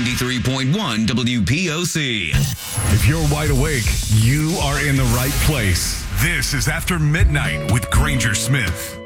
93.1 WPOC. If you're wide awake, you are in the right place. This is After Midnight with Granger Smith.